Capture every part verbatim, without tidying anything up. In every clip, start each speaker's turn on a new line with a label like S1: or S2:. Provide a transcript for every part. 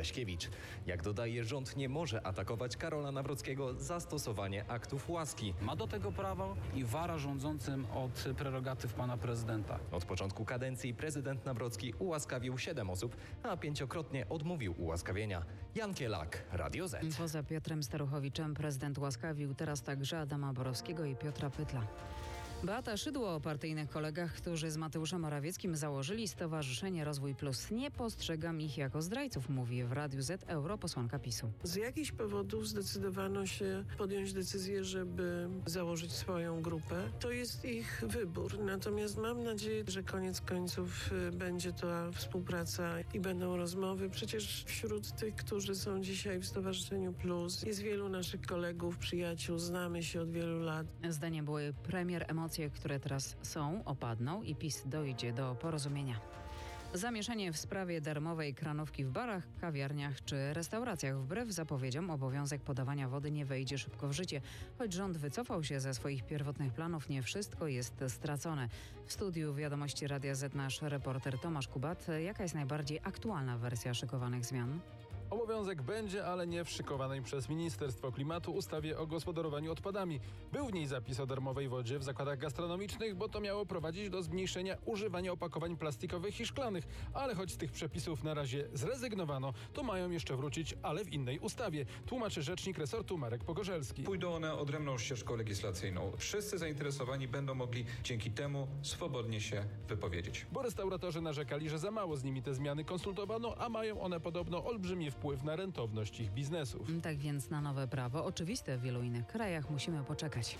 S1: Waśkiewicz. Jak dodaje, rząd nie może atakować Karola Nawrockiego za stosowanie aktów łaski.
S2: Ma do tego prawo i wara rządzącym od prerogatyw pana prezydenta.
S1: Od początku kadencji prezydent Nawrocki ułaskawił siedem osób, a pięciokrotnie odmówił ułaskawienia. Jan Kielak, Radio Z.
S3: Poza Piotrem Staruchowiczem prezydent łaskawił teraz także Adama Borowskiego i Piotra Pytla. Beata Szydło o partyjnych kolegach, którzy z Mateuszem Morawieckim założyli Stowarzyszenie Rozwój Plus. Nie postrzegam ich jako zdrajców, mówi w Radiu Z europosłanka PiSu.
S4: Z jakichś powodów zdecydowano się podjąć decyzję, żeby założyć swoją grupę. To jest ich wybór. Natomiast mam nadzieję, że koniec końców będzie to współpraca i będą rozmowy. Przecież wśród tych, którzy są dzisiaj w Stowarzyszeniu Plus, jest wielu naszych kolegów, przyjaciół, znamy się od wielu lat.
S3: Zdaniem były premier emocje, które teraz są, opadną i PiS dojdzie do porozumienia. Zamieszanie w sprawie darmowej kranówki w barach, kawiarniach czy restauracjach. Wbrew zapowiedziom obowiązek podawania wody nie wejdzie szybko w życie. Choć rząd wycofał się ze swoich pierwotnych planów, nie wszystko jest stracone. W studiu Wiadomości Radia Z nasz reporter Tomasz Kubat. Jaka jest najbardziej aktualna wersja szykowanych zmian?
S5: Obowiązek będzie, ale nie w szykowanej przez Ministerstwo Klimatu ustawie o gospodarowaniu odpadami. Był w niej zapis o darmowej wodzie w zakładach gastronomicznych, bo to miało prowadzić do zmniejszenia używania opakowań plastikowych i szklanych. Ale choć z tych przepisów na razie zrezygnowano, to mają jeszcze wrócić, ale w innej ustawie. Tłumaczy rzecznik resortu Marek Pogorzelski.
S6: Pójdą one odrębną ścieżką legislacyjną. Wszyscy zainteresowani będą mogli dzięki temu swobodnie się wypowiedzieć.
S5: Bo restauratorzy narzekali, że za mało z nimi te zmiany konsultowano, a mają one podobno olbrzymi wpływ na rentowność ich biznesów.
S3: Tak więc na nowe prawo, oczywiste w wielu innych krajach, musimy poczekać.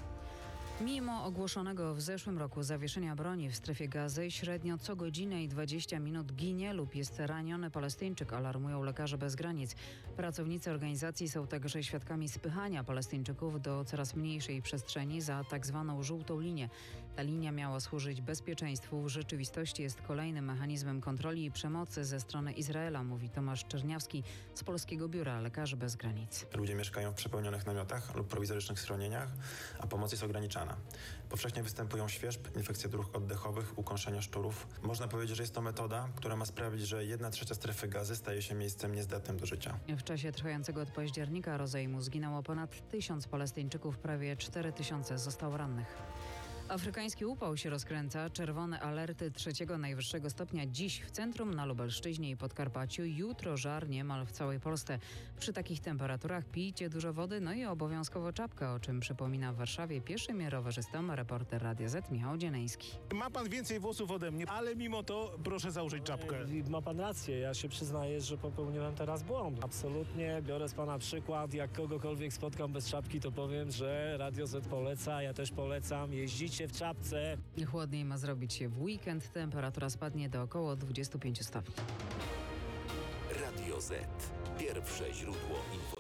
S3: Mimo ogłoszonego w zeszłym roku zawieszenia broni w strefie Gazy, średnio co godzinę i dwadzieścia minut ginie lub jest raniony Palestyńczyk, alarmują Lekarze Bez Granic. Pracownicy organizacji są także świadkami spychania Palestyńczyków do coraz mniejszej przestrzeni za tak zwaną żółtą linię. Ta linia miała służyć bezpieczeństwu, w rzeczywistości jest kolejnym mechanizmem kontroli i przemocy ze strony Izraela, mówi Tomasz Czerniawski z Polskiego Biura Lekarzy Bez Granic.
S7: Ludzie mieszkają w przepełnionych namiotach lub prowizorycznych schronieniach, a pomoc jest ograniczana. Powszechnie występują świerzb, infekcje dróg oddechowych, ukąszenia szczurów. Można powiedzieć, że jest to metoda, która ma sprawić, że jedna trzecia strefy Gazy staje się miejscem niezdatnym do życia.
S3: W czasie trwającego od października rozejmu zginęło ponad tysiąc Palestyńczyków, prawie cztery tysiące zostało rannych. Afrykański upał się rozkręca. Czerwone alerty trzeciego najwyższego stopnia dziś w centrum, na Lubelszczyźnie i Podkarpaciu. Jutro żar niemal w całej Polsce. Przy takich temperaturach pijcie dużo wody, no i obowiązkowo czapkę, o czym przypomina w Warszawie pieszym rowerzystom reporter Radia Z Michał Dzieneński.
S8: Ma pan więcej włosów ode mnie, ale mimo to proszę założyć czapkę.
S9: Ma pan rację, ja się przyznaję, że popełniłem teraz błąd. Absolutnie, biorę z pana przykład. Jak kogokolwiek spotkam bez czapki, to powiem, że Radio Z poleca, ja też polecam jeździć w czapce.
S3: Chłodniej ma zrobić się w weekend. Temperatura spadnie do około dwudziestu pięciu stopni.
S10: Radio Z. Pierwsze źródło informacji.